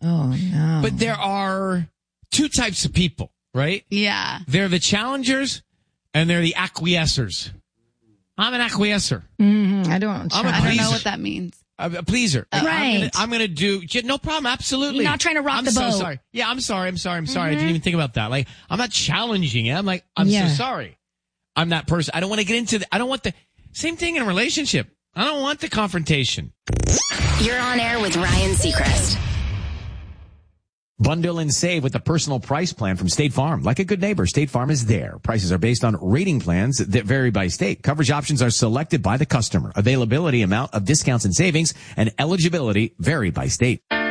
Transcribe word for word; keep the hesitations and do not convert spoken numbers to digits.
Oh, no. But there are two types of people, right? Yeah. They're the challengers and they're the acquiescers. I'm an acquiescer. Mm-hmm. I don't. I'm a I don't know pleaser. what that means. A, a pleaser. Uh, right. I'm going to do, yeah, no problem, absolutely. You're not trying to rock I'm the so boat. sorry. Yeah, I'm sorry, I'm sorry, I'm sorry. I didn't even think about that. Like, I'm not challenging it. I'm like, I'm Yeah. so sorry. I'm that person. I don't want to get into the, I don't want the, same thing in a relationship. I don't want the confrontation. You're on air with Ryan Seacrest. Bundle and save with the personal price plan from State Farm. Like a good neighbor, State Farm is there. Prices are based on rating plans that vary by state. Coverage options are selected by the customer. Availability, amount of discounts and savings, and eligibility vary by state.